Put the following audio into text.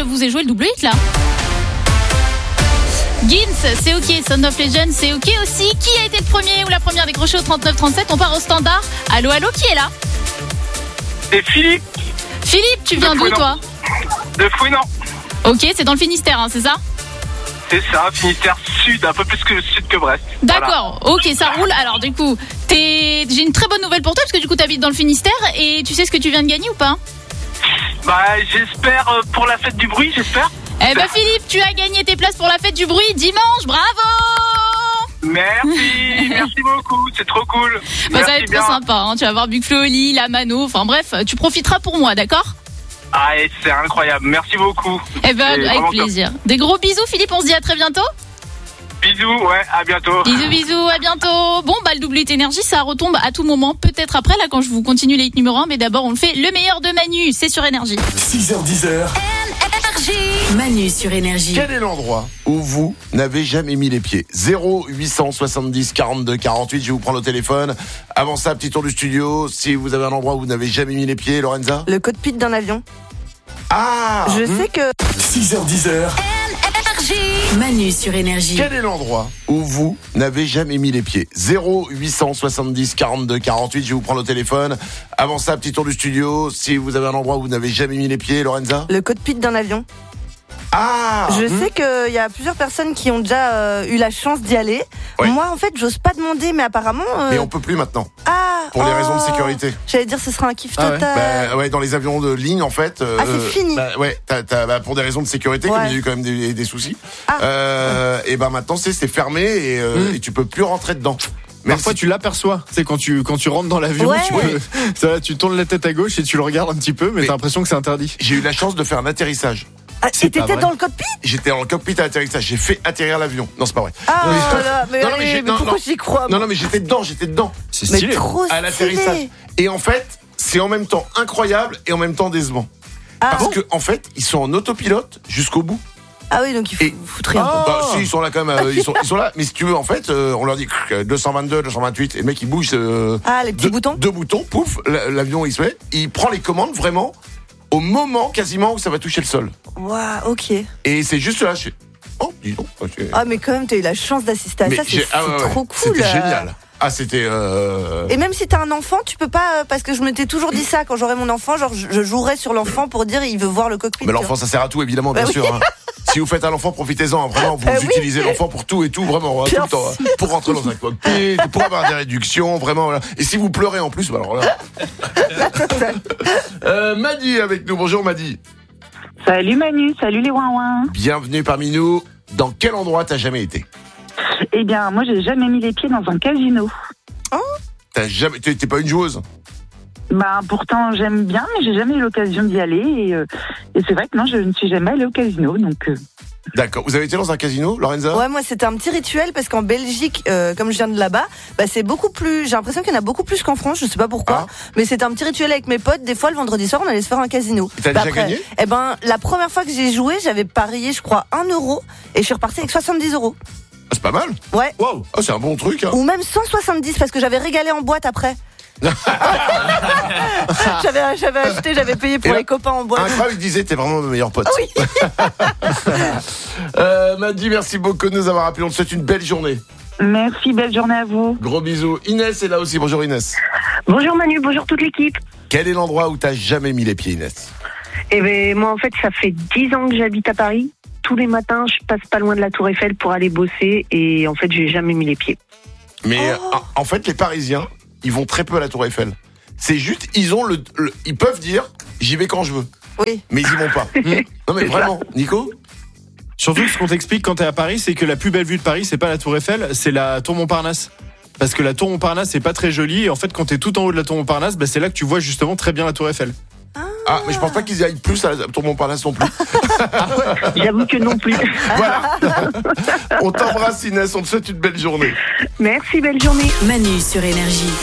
vous ai joué le double hit là. Gims, c'est ok. Sound of Legend, c'est ok aussi. Qui a été le premier ou la première décrochée au 39-37? On part au standard. Allô, qui est là? C'est Philippe. Philippe, tu viens d'où toi? De Fouinan. Ok, c'est dans le Finistère, hein, c'est ça? C'est ça, Finistère Sud, un peu plus que le sud que Brest. D'accord, voilà. Ok, ça roule. Alors du coup, j'ai une très bonne nouvelle pour toi parce que du coup t'habites dans le Finistère et tu sais ce que tu viens de gagner ou pas? Bah j'espère pour la fête du bruit, j'espère. Eh ben Philippe, tu as gagné tes places pour la fête du bruit dimanche, bravo! Merci beaucoup, c'est trop cool. Bah, ça va être trop sympa, hein. Tu vas voir Big Flo, Oli, la Mano, enfin bref, tu profiteras pour moi, d'accord? Ah, c'est incroyable, merci beaucoup. Eh ben avec plaisir. Des gros bisous Philippe, on se dit à très bientôt. Bisous, ouais, à bientôt. Bisous, à bientôt. Bon, bah le double hit énergie, ça retombe à tout moment, peut-être après là quand je vous continue les hits numéro 1, mais d'abord on le fait le meilleur de Manu, c'est sur Énergie. 6h10. Manu sur Énergie. Quel est l'endroit où vous n'avez jamais mis les pieds? 0870 42 48, je vais vous prendre au téléphone. Avant ça, petit tour du studio. Si vous avez un endroit où vous n'avez jamais mis les pieds, Lorenza? Le cockpit d'un avion. Ah, je sais que 6h10. Manu sur Énergie. Quel est l'endroit où vous n'avez jamais mis les pieds? 0870 42 48, je vais vous prendre au téléphone. Avant ça, petit tour du studio. Si vous avez un endroit où vous n'avez jamais mis les pieds, Lorenza? Le cockpit d'un avion. Ah, je sais qu'il y a plusieurs personnes qui ont déjà eu la chance d'y aller. Oui. Moi, en fait, j'ose pas demander, mais apparemment... Mais on peut plus maintenant. Ah, pour les raisons de sécurité. J'allais dire, ce sera un kiff total. Ouais. Ouais, dans les avions de ligne, en fait... c'est fini. Ouais, pour des raisons de sécurité, comme il y a eu quand même des soucis. Et maintenant, c'est fermé et tu peux plus rentrer dedans. Parfois tu l'aperçois, c'est quand tu rentres dans l'avion, tu tournes la tête à gauche et tu le regardes un petit peu, mais t'as l'impression que c'est interdit. J'ai eu la chance de faire un atterrissage. Ah, t'étais dans le cockpit? J'étais dans le cockpit à l'atterrissage, j'ai fait atterrir l'avion. Non, c'est pas vrai. Mais pourquoi j'y crois? Non, mais j'étais dedans. C'est stylé. Mais trop à l'atterrissage. Et en fait, c'est en même temps incroyable et en même temps décevant. Parce que en fait, ils sont en autopilote jusqu'au bout. Ah oui, donc il faut foutre rien. Bah si, ils sont là quand même, ils sont là. Mais si tu veux, en fait, on leur dit 222, 228, et le mec il bouge. Les petits boutons. Deux boutons, pouf, l'avion il se met, il prend les commandes vraiment au moment quasiment où ça va toucher le sol. Waouh, ok. Et c'est juste là, oh, dis donc. Okay. Ah mais quand même, t'as eu la chance d'assister à ça, c'est trop cool. C'était génial. Ah, c'était. Et même si t'as un enfant, tu peux pas, parce que je m'étais toujours dit ça quand j'aurai mon enfant, genre je jouerai sur l'enfant pour dire il veut voir le cockpit. Mais l'enfant, ça sert à tout, évidemment, bien sûr. Hein. Si vous faites un enfant, profitez-en, vraiment, vous utilisez l'enfant pour tout et tout, vraiment, tout le temps. Hein. Pour rentrer dans un cockpit, pour avoir des réductions, vraiment. Voilà. Et si vous pleurez en plus, bah alors là. Madi avec nous, bonjour Madi. Salut Manu, salut les ouin-ouin. Bienvenue parmi nous. Dans quel endroit t'as jamais été? Eh bien, moi j'ai jamais mis les pieds dans un casino. Oh. T'es pas une joueuse? Bah pourtant j'aime bien, mais j'ai jamais eu l'occasion d'y aller et c'est vrai que non, je ne suis jamais allée au casino, donc. D'accord. Vous avez été dans un casino, Lorenza? Ouais, moi c'était un petit rituel parce qu'en Belgique, comme je viens de là-bas, bah c'est beaucoup plus. J'ai l'impression qu'il y en a beaucoup plus qu'en France. Je sais pas pourquoi, mais c'était un petit rituel avec mes potes. Des fois, le vendredi soir, on allait se faire un casino. Et t'as déjà gagné? Eh ben, la première fois que j'ai joué, j'avais parié, je crois, 1 euro et je suis reparti avec 70 €. Ah, c'est pas mal. Ouais. Wow. Ah, c'est un bon truc. Hein. Ou même 170 parce que j'avais régalé en boîte après. j'avais payé pour les copains en boîte. Incroyable, il disait t'es vraiment mon meilleur pote. Oui. Madi, merci beaucoup de nous avoir appelés. On te souhaite une belle journée. Merci, belle journée à vous. Gros bisous. Inès est là aussi. Bonjour Inès. Bonjour Manu, bonjour toute l'équipe. Quel est l'endroit où t'as jamais mis les pieds, Inès? Eh ben moi en fait ça fait 10 ans que j'habite à Paris. Tous les matins je passe pas loin de la Tour Eiffel pour aller bosser et en fait j'ai jamais mis les pieds. Mais en fait les Parisiens ils vont très peu à la Tour Eiffel. C'est juste, ils peuvent dire, j'y vais quand je veux. Oui. Mais ils y vont pas. Non mais vraiment, Nico? Surtout ce qu'on t'explique quand t'es à Paris, c'est que la plus belle vue de Paris, c'est pas la Tour Eiffel, c'est la Tour Montparnasse. Parce que la Tour Montparnasse, c'est pas très joli. Et en fait, quand t'es tout en haut de la Tour Montparnasse, bah, c'est là que tu vois justement très bien la Tour Eiffel. Ah, mais je pense pas qu'ils y aillent plus à la Tour Montparnasse non plus. J'avoue que non plus. Voilà. On t'embrasse Inès, on te souhaite une belle journée. Merci, belle journée. Manu sur Énergie.